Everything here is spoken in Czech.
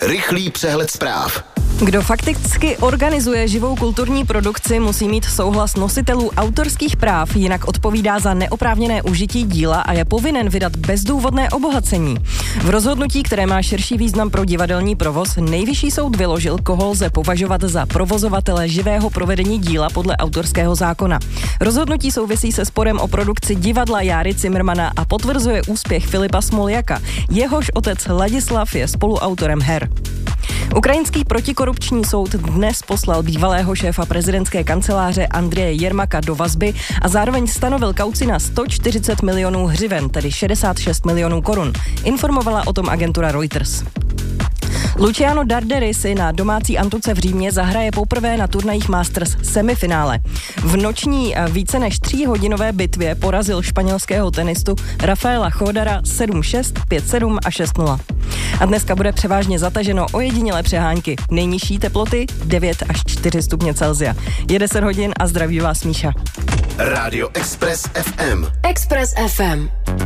Rychlý přehled zpráv. Kdo fakticky organizuje živou kulturní produkci, musí mít souhlas nositelů autorských práv, jinak odpovídá za neoprávněné užití díla a je povinen vydat bezdůvodné obohacení. V rozhodnutí, které má širší význam pro divadelní provoz, Nejvyšší soud vyložil, koho lze považovat za provozovatele živého provedení díla podle autorského zákona. Rozhodnutí souvisí se sporem o produkci divadla Járy Cimrmana a potvrzuje úspěch Filipa Smoljaka. Jehož otec Ladislav je spoluautorem her. Ukrajinský protikorupční soud dnes poslal bývalého šéfa prezidentské kanceláře Andreje Jermaka do vazby a zároveň stanovil kauci na 140 milionů hřiven, tedy 66 milionů korun. Informovala o tom agentura Reuters. Luciano Darderi si na domácí antuce v Římě zahraje poprvé na turnajích Masters semifinále. V noční více než 3hodinové bitvě porazil španělského tenistu Rafaela Chodara 7-6, 5-7 a 6-0. A dneska bude převážně zataženo ojedinělé přehánky. Nejnižší teploty 9 až 4 stupně Celsia. Je 10 hodin a zdraví vás Míša. Rádio Express FM. Express FM.